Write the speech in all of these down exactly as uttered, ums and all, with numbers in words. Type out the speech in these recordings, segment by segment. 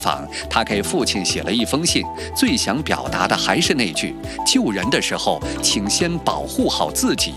访，他给父亲写了一封信，最想表达的还是那句：救人的时候，请先保护好自己。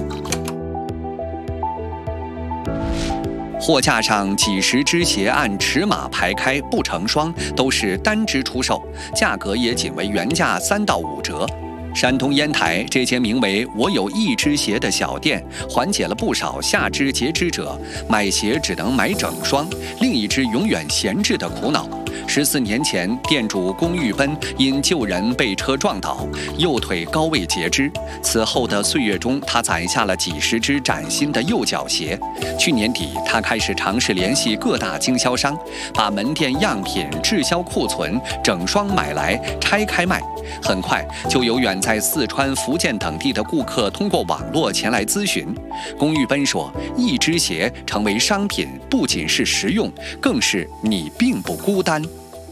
货架上几十只鞋按尺码排开，不成双，都是单只出售，价格也仅为原价三到五折。山东烟台这间名为“我有一只鞋”的小店，缓解了不少下肢截肢者买鞋只能买整双，另一只永远闲置的苦恼。十四年前，店主龚玉奔因救人被车撞倒，右腿高位截肢。此后的岁月中，他攒下了几十只崭新的右脚鞋。去年底，他开始尝试联系各大经销商，把门店样品滞销库存，整双买来拆开卖。很快就有远在四川、福建等地的顾客通过网络前来咨询。龚玉奔说，一只鞋成为商品，不仅是实用，更是你并不孤单。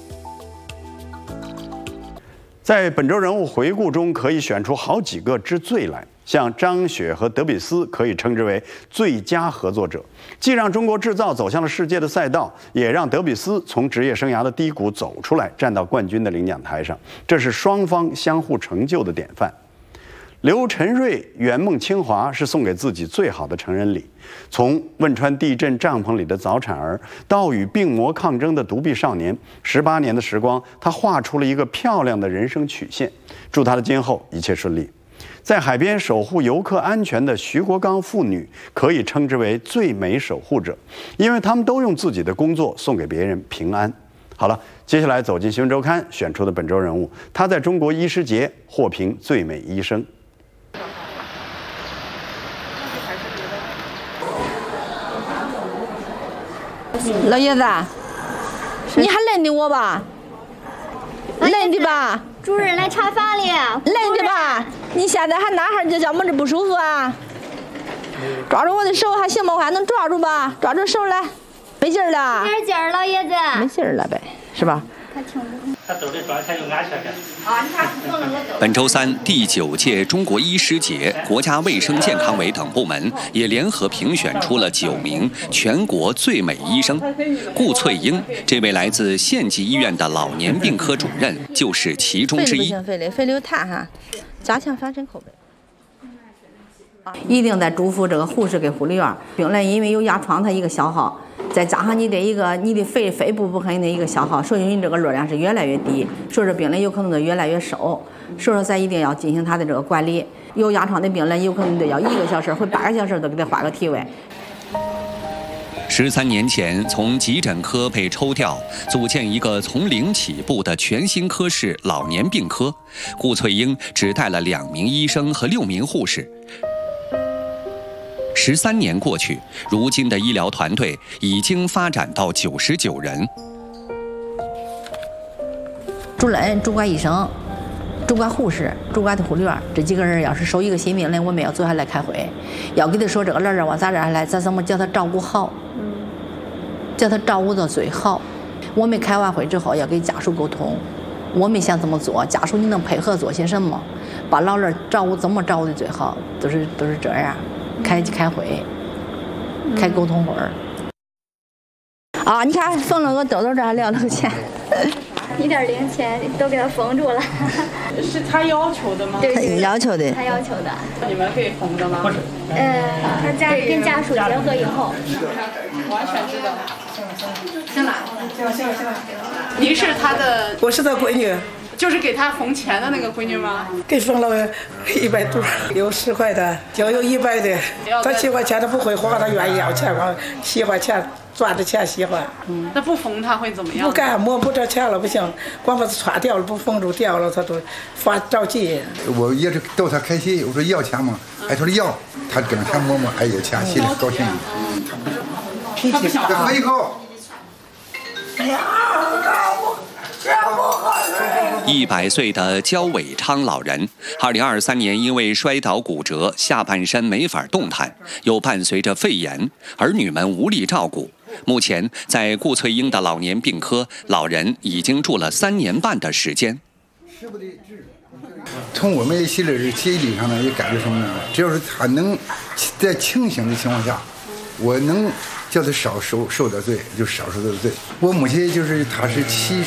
在本周人物回顾中，可以选出好几个之最来。像张雪和德比斯可以称之为最佳合作者，既让中国制造走向了世界的赛道，也让德比斯从职业生涯的低谷走出来，站到冠军的领奖台上。这是双方相互成就的典范。刘晨瑞圆梦清华是送给自己最好的成人礼。从汶川地震帐篷里的早产儿，到与病魔抗争的独臂少年，十八年的时光，他画出了一个漂亮的人生曲线。祝他的今后一切顺利。在海边守护游客安全的徐国刚父女，可以称之为最美守护者，因为他们都用自己的工作送给别人平安。好了，接下来走进新闻周刊选出的本周人物，他在中国医师节获评最美医生。 老爷子，你还认得我吧？认得吧？ 主任来查房了。 认得吧？你现在还哪哈就叫么子不舒服啊？抓住我的手还行吗？我还能抓住吧？抓住手来，没劲儿了。 没劲儿，老爷子。 没劲儿了呗，是吧？ 他听着。 本周三，第九届中国医师节，国家卫生健康委等部门也联合评选出了九名全国最美医生。顾翠英，这位来自县级医院的老年病科主任，就是其中之一。 肺瘤，肺瘤炭哈，加强反诊口碑。 一定在嘱咐这个护士跟护理员，病人因为有压疮它一个消耗，再加上你这一个你的肺肺部部分的一个消耗，所以你这个热量是越来越低，所以说病人有可能就越来越瘦，所以说咱一定要进行他的这个管理。有压疮的病人有可能得要一个小时或八个小时都给他换个体位。 十三年前，从急诊科被抽调，组建一个从零起步的全新科室——老年病科。顾翠英只带了两名医生和六名护士。十三年过去，如今的医疗团队已经发展到九十九人。 主任、主管医生、主管护士、主管的护理员，这几个人要是收一个新病人，我们要坐下来开会，要给他说这个人儿往咱这儿来，咱怎么叫他照顾好，叫他照顾到最好。我们开完会之后要给家属沟通，我们想怎么做，家属你能配合做些什么，把老人照顾怎么照顾的最好，都是都是这样。开开会，开沟通会儿。 啊，你看缝了个兜兜，这还撂了个钱， 一点零钱都给他封住了。 是他要求的吗？ 对， 要求的。 他要求的。 你们可以封的吗？ 呃，他家跟家属结合以后， 完全知道。行了，行了，行了，行了。您是他的？ 我是他闺女。 就是给他缝钱的那个闺女吗？ 给缝了一百多，有十块的，就有一百的。他喜欢钱，他不会花，他愿意要钱花，喜欢钱赚的钱喜欢。 嗯，那不缝他会怎么样？ 不干，摸不着钱了不行，光把它穿掉了，不缝住掉了，他都发着急。 我也是逗他开心，我说要钱吗？哎，他说要，他跟他摸摸，哎有钱，心里高兴。 他不想喝一口。 哎呀，我。 一百岁的焦伟昌老人，二零二三年因为摔倒骨折，下半身没法动弹，又伴随着肺炎，儿女们无力照顾。目前在顾翠英的老年病科，老人已经住了三年半的时间。 从我们心理心理上呢，也感觉什么呢？只要是他能在清醒的情况下， 我能叫他少受受点罪，就少受点罪。我母亲就是她是七